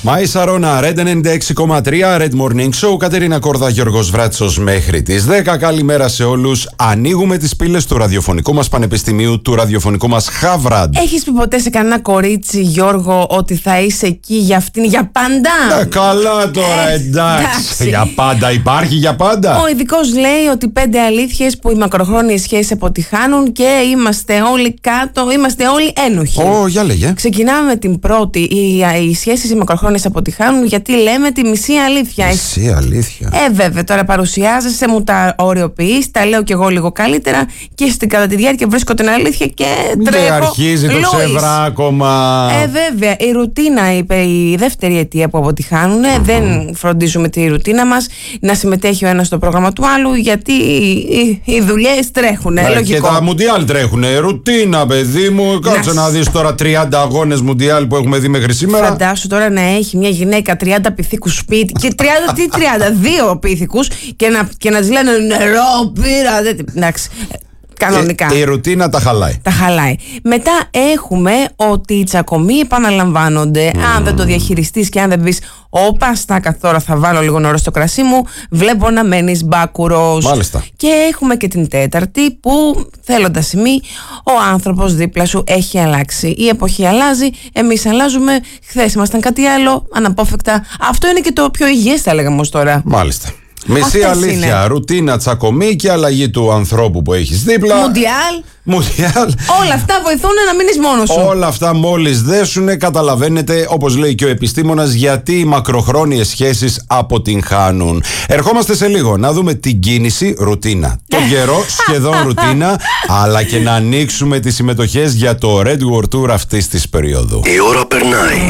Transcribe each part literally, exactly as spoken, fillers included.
Μάη Σαρόνα, Red ενενήντα έξι κόμμα τρία, Red Morning Show, Κατερίνα Κόρδα, Γιώργος Βράτσος μέχρι τις δέκα. Καλημέρα σε όλους. Ανοίγουμε τις πύλες του ραδιοφωνικού μας πανεπιστημίου, του ραδιοφωνικού μας Χαβραντ. Έχεις πει ποτέ σε κανένα κορίτσι, Γιώργο, ότι θα είσαι εκεί για αυτήν για πάντα? Ε, καλά τώρα, ε, εντάξει. εντάξει. Για πάντα υπάρχει, για πάντα. Ο ειδικός λέει ότι πέντε αλήθειες που οι μακροχρόνιες σχέσεις αποτυχάνουν και είμαστε όλοι κάτω, είμαστε όλοι ένοχοι. Ω, για λέγε. Ξεκινάμε με την πρώτη. Οι, οι σχέσεις οι μακροχρόνιες αποτυχάνουν γιατί λέμε τη μισή αλήθεια. Μισή αλήθεια. Ε, βέβαια, τώρα παρουσιάζεσαι, μου τα οριοποιείς, τα λέω κι εγώ λίγο καλύτερα και στην κατά τη διάρκεια βρίσκω την αλήθεια και τρέχω. Και αρχίζει το ψευδράκωμα. Ε, βέβαια, η ρουτίνα είπε η δεύτερη αιτία που αποτυχάνουν. Mm-hmm. Δεν φροντίζουμε τη ρουτίνα μας να συμμετέχει ο ένας στο πρόγραμμα του άλλου γιατί οι, οι δουλειές τρέχουν. Ε, και τα μουντιάλ τρέχουν. Ρουτίνα, παιδί μου. Κάτσε να, να δεις τώρα τριάντα αγώνες μουντιάλ που έχουμε δει μέχρι σήμερα. Φαντάσου τώρα να έχει μια γυναίκα τριάντα πυθίκους σπίτι και τριάντα, τι τριάντα, δύο πυθίκους και να, και να της λένε νερό, πήρα. Εντάξει. Κανονικά. Ε, η ρουτίνα τα χαλάει. Τα χαλάει. Μετά έχουμε ότι οι τσακωμοί επαναλαμβάνονται. Mm. Αν δεν το διαχειριστείς και αν δεν πεις όπα, στάκα τώρα θα βάλω λίγο νερό στο κρασί μου, βλέπω να μένεις μπάκουρος. Μάλιστα. Και έχουμε και την τέταρτη που, θέλοντας ή μη, ο άνθρωπος δίπλα σου έχει αλλάξει. Η εποχή αλλάζει, εμείς αλλάζουμε. Χθες ήμασταν κάτι άλλο, αναπόφευκτα. Αυτό είναι και το πιο υγιές, θα λέγαμε ως τώρα. Μάλιστα. Μισή Αυτές αλήθεια, είναι. Ρουτίνα, τσακωμή και αλλαγή του ανθρώπου που έχεις δίπλα. Μουντιάλ. Μουντιάλ. Όλα αυτά βοηθούν να μείνεις μόνος σου. Όλα αυτά μόλις δέσουνε, καταλαβαίνετε, όπως λέει και ο επιστήμονας, γιατί οι μακροχρόνιες σχέσεις αποτυγχάνουν. Ερχόμαστε σε λίγο να δούμε την κίνηση, ρουτίνα. Το καιρό, σχεδόν ρουτίνα, αλλά και να ανοίξουμε τις συμμετοχές για το Red World Tour αυτής της περίοδου. Η ώρα περνάει.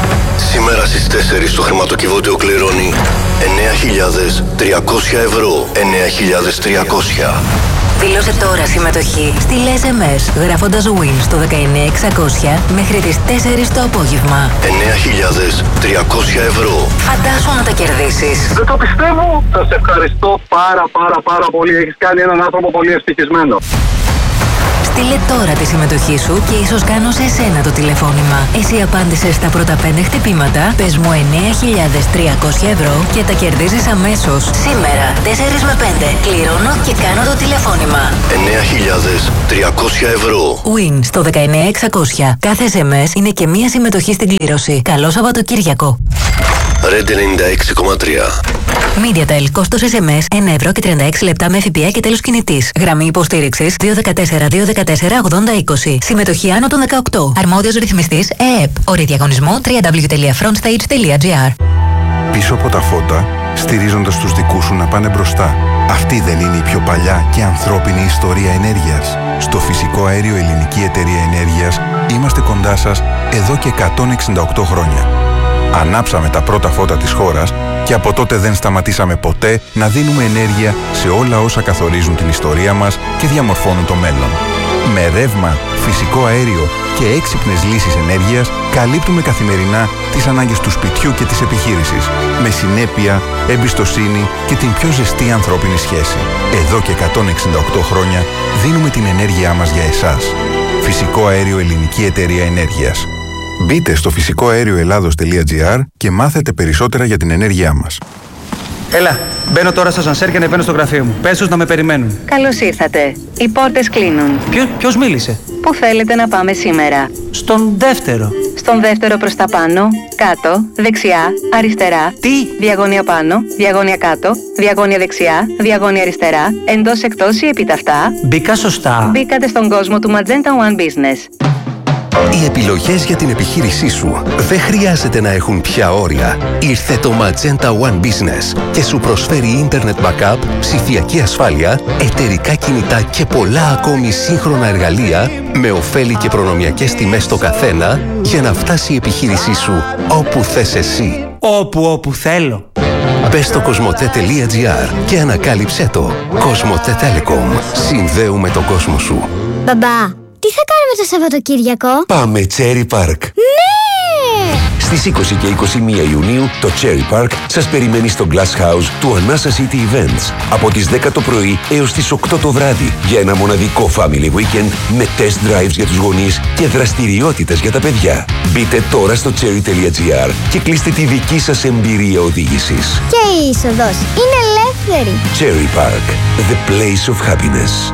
Σήμερα στις τέσσερις το χρηματοκιβώτιο κληρώνει εννέα χιλιάδες τριακόσια ευρώ. εννέα χιλιάδες τριακόσια. Δήλωσε τώρα συμμετοχή. Στείλε ες εμ ες γράφοντας Win στο δεκαεννέα εξακόσια μέχρι τις τέσσερις το απόγευμα. εννέα χιλιάδες τριακόσια ευρώ. Φαντάσου να τα κερδίσεις. Δεν το πιστεύω. Σας ευχαριστώ πάρα πάρα πάρα πολύ. Έχεις κάνει έναν άνθρωπο πολύ ευτυχισμένο. Στείλε τώρα τη συμμετοχή σου και ίσως κάνω σε εσένα το τηλεφώνημα. Εσύ απάντησες στα πρώτα πέντε χτυπήματα, πες μου εννέα χιλιάδες τριακόσια ευρώ και τα κερδίζεις αμέσως. Σήμερα, τέσσερα με πέντε, κληρώνω και κάνω το τηλεφώνημα. εννέα χιλιάδες τριακόσια ευρώ. Win στο δεκαεννέα εξακόσια. Κάθε ες εμ ες είναι και μία συμμετοχή στην κλήρωση. Καλό Σαββατοκύριακο. Red ενενήντα έξι κόμμα τρία. MediaTel, κόστος ες εμ ες ένα ευρώ και τριάντα έξι λεπτά με ΦΠΑ και τέλος κινητής. Γραμμή υποστήριξης δύο ένα τέσσερα δύο ένα τέσσερα ογδόντα είκοσι. Συμμετοχή άνω των δεκαοκτώ. Αρμόδιος ρυθμιστής ΕΕΠ. Όροι διαγωνισμού double-u double-u double-u τελεία frontstage τελεία τζι άρ. Πίσω από τα φώτα, στηρίζοντας τους δικούς σου να πάνε μπροστά. Αυτή δεν είναι η πιο παλιά και ανθρώπινη ιστορία ενέργειας? Στο Φυσικό Αέριο Ελληνική Εταιρεία Ενέργειας είμαστε κοντά σας εδώ και εκατόν εξήντα οκτώ χρόνια. Ανάψαμε τα πρώτα φώτα της χώρας και από τότε δεν σταματήσαμε ποτέ να δίνουμε ενέργεια σε όλα όσα καθορίζουν την ιστορία μας και διαμορφώνουν το μέλλον. Με ρεύμα, φυσικό αέριο και έξυπνες λύσεις ενέργειας καλύπτουμε καθημερινά τις ανάγκες του σπιτιού και της επιχείρησης, με συνέπεια, εμπιστοσύνη και την πιο ζεστή ανθρώπινη σχέση. Εδώ και εκατόν εξήντα οκτώ χρόνια δίνουμε την ενέργειά μας για εσάς. Φυσικό Αέριο Ελληνική Εταιρεία Ενέργειας. Μπείτε στο φυσικό αέριο ελλάδος τελεία τζι άρ και μάθετε περισσότερα για την ενέργειά μας. Έλα, μπαίνω τώρα στο ασανσέρ και ανεβαίνω στο γραφείο μου. Πες τους να με περιμένουν. Καλώς ήρθατε. Οι πόρτες κλείνουν. Ποιο, ποιος μίλησε? Πού θέλετε να πάμε σήμερα? Στον δεύτερο. Στον δεύτερο προς τα πάνω, κάτω, δεξιά, αριστερά. Τι? Διαγώνια πάνω, διαγώνια κάτω, διαγώνια δεξιά, διαγώνια αριστερά, εντός εκτός ή επίταυτα. Μπήκα σωστά. Μπήκατε στον κόσμο του Magenta One Business. Οι επιλογές για την επιχείρησή σου δεν χρειάζεται να έχουν πια όρια. Ήρθε το Magenta One Business και σου προσφέρει Internet Backup, ψηφιακή ασφάλεια, εταιρικά κινητά και πολλά ακόμη σύγχρονα εργαλεία με ωφέλη και προνομιακές τιμές στο καθένα για να φτάσει η επιχείρησή σου όπου θες εσύ. Όπου όπου θέλω. Μπες στο κοσμοτέ τελεία τζι άρ και ανακάλυψέ το. Κοσμοτέ Telecom. Συνδέουμε τον κόσμο σου. Μπαμπά, τι θα κάνουμε το Σαββατοκύριακο? Πάμε Cherry Park. Ναι! Στις είκοσι και είκοσι μία Ιουνίου το Cherry Park σας περιμένει στο Glass House του Anasa City Events από τις δέκα το πρωί έως τις οκτώ το βράδυ για ένα μοναδικό family weekend με test drives για τους γονείς και δραστηριότητες για τα παιδιά. Μπείτε τώρα στο cherry τελεία gr και κλείστε τη δική σας εμπειρία οδήγησης. Και η είσοδος είναι ελεύθερη. Cherry Park, the place of happiness.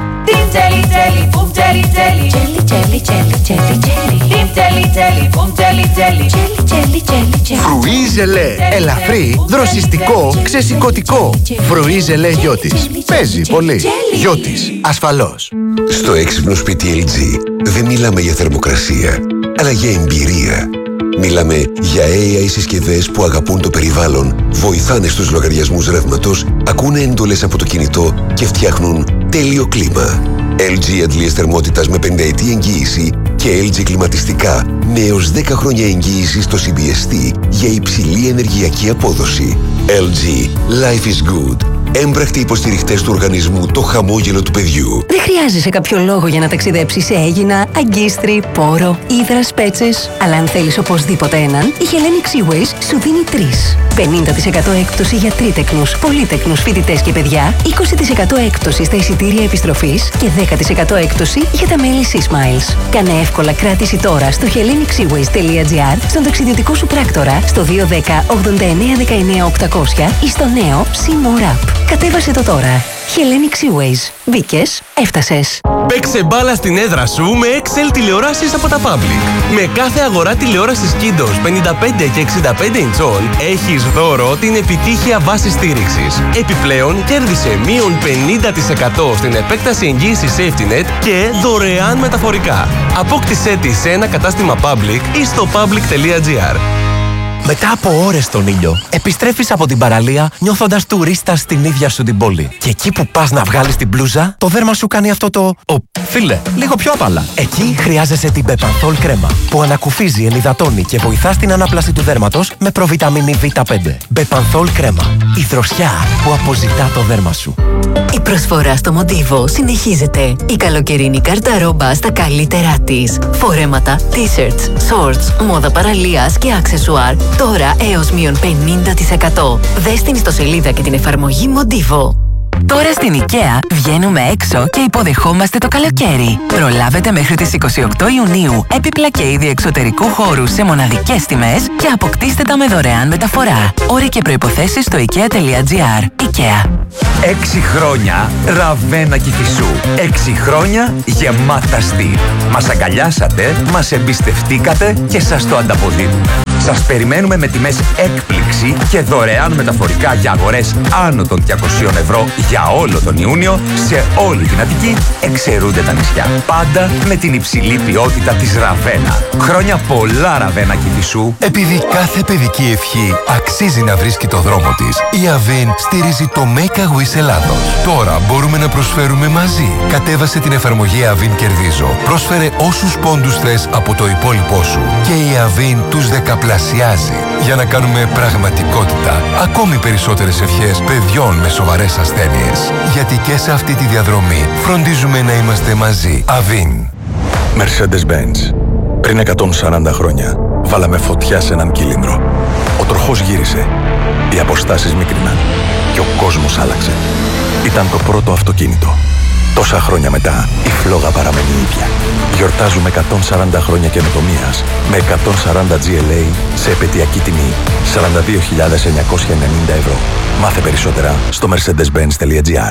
Φρουί ζελέ, ελαφρύ, δροσιστικό, ξεσηκωτικό. Φρουί ζελέ Γιώτης. Παίζει πολύ. Γιώτης, ασφαλώς. Στο έξυπνο σπίτι ελ τζι δεν μιλάμε για θερμοκρασία, αλλά για εμπειρία. Μιλάμε για έι άι συσκευές που αγαπούν το περιβάλλον, βοηθάνε στους λογαριασμούς ρεύματος, ακούνε έντολες από το κινητό και φτιάχνουν τέλειο κλίμα. ελ τζι αντλίες θερμότητας με πενταετή εγγύηση και ελ τζι κλιματιστικά με έως δέκα χρόνια εγγύηση στο σι μπι ες τι για υψηλή ενεργειακή απόδοση. ελ τζι. Life is good. Έμπρακτοι υποστηριχτές του οργανισμού Το Χαμόγελο του Παιδιού. Δεν χρειάζεσαι κάποιο λόγο για να ταξιδέψεις σε Αίγινα, Αγκίστρι, Πόρο, Ύδρα, Σπέτσες. Αλλά αν θέλεις οπωσδήποτε έναν, η Hellenic Seaways σου δίνει τρεις. πενήντα τοις εκατό έκπτωση για τρίτεκνους, πολύτεκνους φοιτητές και παιδιά, είκοσι τοις εκατό έκπτωση στα εισιτήρια επιστροφής και δέκα τοις εκατό έκπτωση για τα μέλη Seasmiles. Κάνε εύκολα κράτηση τώρα στο hellenic seaways τελεία gr, στον ταξιδιωτικό σου πράκτορα, στο δύο ένα μηδέν ογδόντα εννέα δεκαεννέα οκτακόσια ή στο νέο Sea More App. Κατέβασε το τώρα. Hellenic Seaways. Μπήκες, έφτασες. Παίξε μπάλα στην έδρα σου με εξ ελ τηλεοράσεις από τα Public. Με κάθε αγορά τηλεόρασης Kiddos πενήντα πέντε και εξήντα πέντε ιντσών έχεις δώρο την επιτύχεια βάση στήριξης. Επιπλέον κέρδισε μείον πενήντα τοις εκατό στην επέκταση εγγύησης SafetyNet και δωρεάν μεταφορικά. Απόκτησέ τη σε ένα κατάστημα Public ή στο public τελεία gr. Μετά από ώρες στον ήλιο, επιστρέφεις από την παραλία νιώθοντας τουρίστας στην ίδια σου την πόλη. Και εκεί που πας να βγάλεις την μπλούζα, το δέρμα σου κάνει αυτό το... Ο, φίλε, λίγο πιο απαλά. Εκεί χρειάζεσαι την Bepanthol κρέμα, που ανακουφίζει, ενυδατώνει και βοηθά στην ανάπλαση του δέρματος με προβιταμίνη βι πέντε. Bepanthol κρέμα. Η δροσιά που αποζητά το δέρμα σου. Η προσφορά στο Μοντίβο συνεχίζεται. Η καλοκαιρινή κάρτα ρόμπα στα καλύτερά της. Φορέματα, t-shirts, shorts, μόδα παραλίας και αξεσουάρ. Τώρα έως μείον πενήντα τοις εκατό. Δες την ιστοσελίδα και την εφαρμογή Μοντίβο. Τώρα στην IKEA βγαίνουμε έξω και υποδεχόμαστε το καλοκαίρι. Προλάβετε μέχρι τις είκοσι οκτώ Ιουνίου έπιπλα και είδη εξωτερικού χώρου σε μοναδικές τιμές και αποκτήστε τα με δωρεάν μεταφορά. Όροι και προϋποθέσεις στο ikea τελεία gr. IKEA. Έξι χρόνια Ραβένα Κηφισού. Έξι χρόνια γεμάτα στυλ. Μας αγκαλιάσατε, μας εμπιστευτήκατε και σας το ανταποδίδουμε. Σας περιμένουμε με τιμές έκπληξη και δωρεάν μεταφορικά για αγορές άνω των διακοσίων ευρώ για όλο τον Ιούνιο σε όλη την Αττική, εξαιρούνται τα νησιά. Πάντα με την υψηλή ποιότητα της Ραβένα. Χρόνια πολλά Ραβένα Κηφισού. Επειδή κάθε παιδική ευχή αξίζει να βρίσκει το δρόμο της, η Αβίν στηρίζει το Make a Wish Ελλάδος. Τώρα μπορούμε να προσφέρουμε μαζί. Κατέβασε την εφαρμογή Αβίν Κερδίζω. Πρόσφερε όσους πόντους θες από το υπόλοιπό σου και η Αβίν τους δεκαπλασιάζει για να κάνουμε πραγματικότητα ακόμη περισσότερες ευχές παιδιών με σοβαρές ασθένειες. Γιατί και σε αυτή τη διαδρομή φροντίζουμε να είμαστε μαζί. Αβίν. Mercedes-Benz. Πριν εκατόν σαράντα χρόνια βάλαμε φωτιά σε έναν κύλινδρο. Ο τροχός γύρισε. Οι αποστάσεις μίκριναν. Και ο κόσμος άλλαξε. Ήταν το πρώτο αυτοκίνητο. Τόσα χρόνια μετά, η φλόγα παραμένει ίδια. Γιορτάζουμε εκατόν σαράντα χρόνια καινοτομίας με εκατόν σαράντα τζι ελ έι σε επαιτειακή τιμή σαράντα δύο χιλιάδες εννιακόσια ενενήντα ευρώ. Μάθε περισσότερα στο mercedes benz τελεία gr.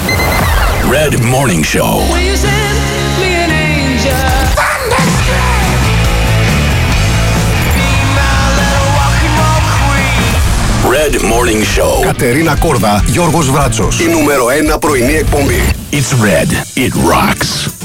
Red Morning Show. Red Morning Show. Κατερίνα Κόρδα, Γιώργος Βράτσος. Η νούμερο ένα πρωινή εκπομπή. It's red. It rocks.